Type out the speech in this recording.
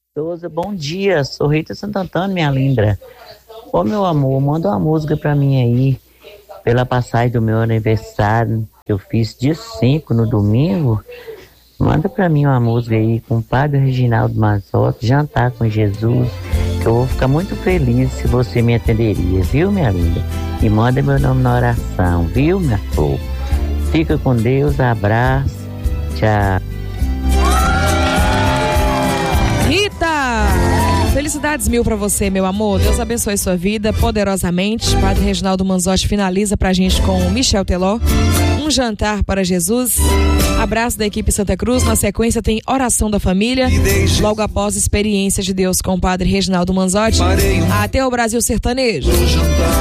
Souza, bom dia, sou Rita Santo Antônio, minha linda. Ô meu amor, manda uma música pra mim aí, pela passagem do meu aniversário, que eu fiz dia 5 no domingo. Manda pra mim uma música aí com o Padre Reginaldo Mazzotti, Jantar com Jesus, que eu vou ficar muito feliz se você me atenderia, viu, minha linda? E manda meu nome na oração, viu, minha flor? Fica com Deus, abraço, tchau. Rita! Felicidades mil pra você, meu amor. Deus abençoe sua vida poderosamente. Padre Reginaldo Manzotti finaliza pra gente com o Michel Teló. Um jantar para Jesus. Abraço da equipe Santa Cruz. Na sequência tem oração da família. Logo após experiência de Deus com o Padre Reginaldo Manzotti. Até o Brasil Sertanejo.